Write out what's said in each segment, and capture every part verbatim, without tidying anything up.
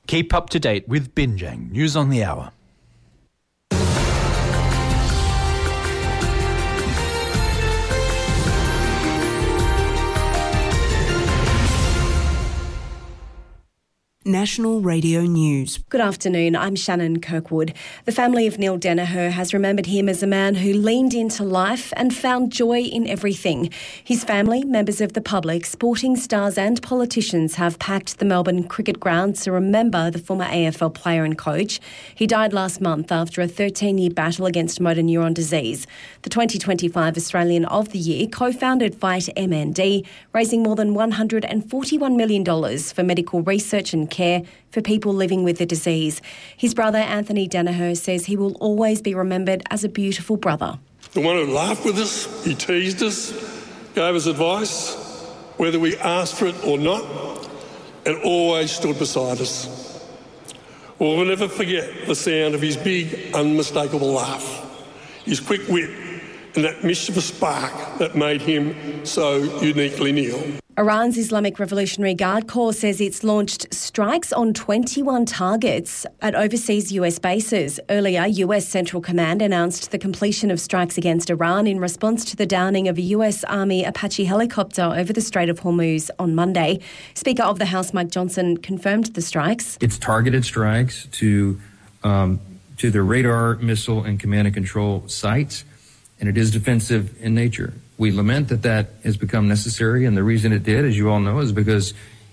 Keep up to date with Binjang News on the Hour. National Radio News. Good afternoon, I'm Shannon Kirkwood. The family of Neil Danaher has remembered him as a man who leaned into life and found joy in everything. His family, members of the public, sporting stars and politicians have packed the Melbourne Cricket Ground to remember the former A F L player and coach. He died last month after a thirteen-year battle against motor neuron disease. The twenty twenty-five Australian of the Year co-founded Fight M N D, raising more than one hundred forty-one million dollars for medical research and care for people living with the disease. His brother Anthony Danaher says he will always be remembered as a beautiful brother. The one who laughed with us, he teased us, gave us advice, whether we asked for it or not, and always stood beside us. We'll never forget the sound of his big, unmistakable laugh, his quick wit, and that mischievous spark that made him so uniquely Neil. Iran's Islamic Revolutionary Guard Corps says it's launched strikes on twenty-one targets at overseas U S bases. Earlier, U S Central Command announced the completion of strikes against Iran in response to the downing of a U S Army Apache helicopter over the Strait of Hormuz on Monday. Speaker of the House Mike Johnson confirmed the strikes. It's targeted strikes to um, to the radar, missile, and command and control sites, and it is defensive in nature. We lament that that has become necessary, and the reason it did, as you all know, is because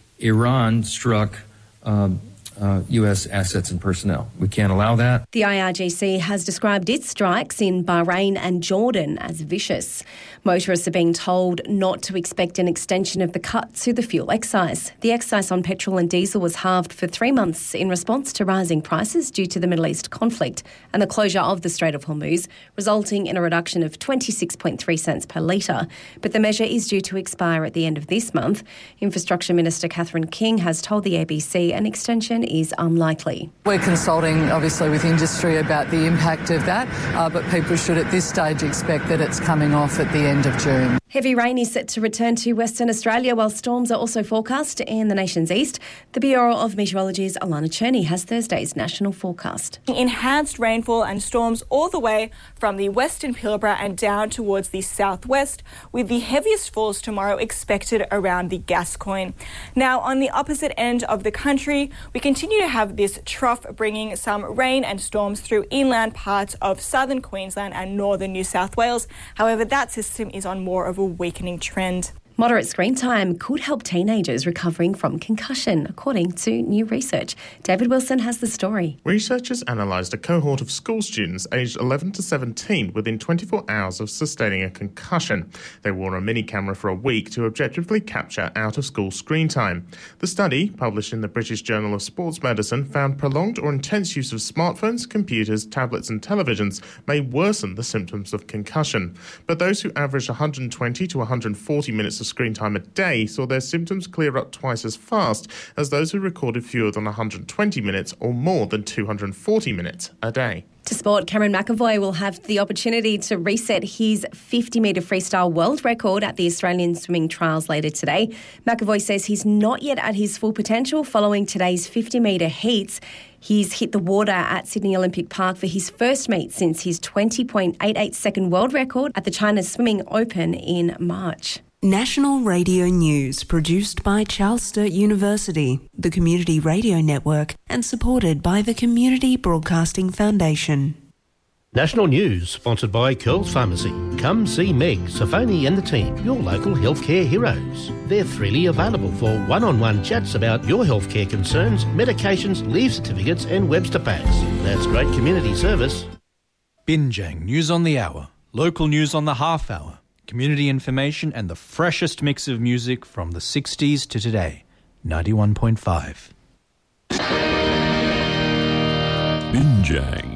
Iran struck um, uh, U S assets and personnel. We can't allow that. The I R G C has described its strikes in Bahrain and Jordan as vicious. Motorists are being told not to expect an extension of the cut to the fuel excise. The excise on petrol and diesel was halved for three months in response to rising prices due to the Middle East conflict and the closure of the Strait of Hormuz, resulting in a reduction of twenty-six point three cents per litre. But the measure is due to expire at the end of this month. Infrastructure Minister Catherine King has told the A B C an extension is unlikely. We're consulting, obviously, with industry about the impact of that, uh, but people should at this stage expect that it's coming off at the end of June. Heavy rain is set to return to Western Australia, while storms are also forecast in the nation's east. The Bureau of Meteorology's Alana Cherney has Thursday's national forecast. Enhanced rainfall and storms all the way from the western Pilbara and down towards the southwest, with the heaviest falls tomorrow expected around the Gascoyne. Now, on the opposite end of the country, we continue to have this trough bringing some rain and storms through inland parts of southern Queensland and northern New South Wales. However, that system is on more of a weakening trend. Moderate screen time could help teenagers recovering from concussion, according to new research. David Wilson has the story. Researchers analysed a cohort of school students aged eleven to seventeen within twenty-four hours of sustaining a concussion. They wore a mini camera for a week to objectively capture out-of-school screen time. The study, published in the British Journal of Sports Medicine, found prolonged or intense use of smartphones, computers, tablets and televisions may worsen the symptoms of concussion. But those who averaged one hundred twenty to one hundred forty minutes of screen time a day saw their symptoms clear up twice as fast as those who recorded fewer than one hundred twenty minutes or more than two hundred forty minutes a day. To sport, Cameron McAvoy will have the opportunity to reset his fifty metre freestyle world record at the Australian Swimming Trials later today. McAvoy says he's not yet at his full potential following today's fifty metre heats. He's hit the water at Sydney Olympic Park for his first meet since his twenty point eight eight second world record at the China Swimming Open in March. National Radio News, produced by Charles Sturt University, the Community Radio Network, and supported by the Community Broadcasting Foundation. National News, sponsored by Curls Pharmacy. Come see Meg, Safoni and the team, your local healthcare heroes. They're freely available for one-on-one chats about your healthcare concerns, medications, leave certificates and Webster packs. That's great community service. Binjang News on the Hour, local news on the half hour, community information and the freshest mix of music from the sixties to today. ninety-one point five. Binjang.